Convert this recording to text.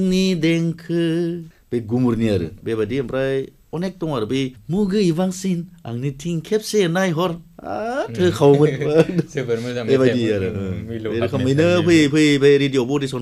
नि देंखो बे गुमुरनि आरो बेबायदि ओमफ्राय अनेक दं आरो बै मुगै बांसिन आंनिथिं खेबसे नायहर थोखावोमोन जोबोर मोजां बेबायदि आरो बे रोखोमैनो फैयै फैयै बे रेडिअ'आवबो अडिसन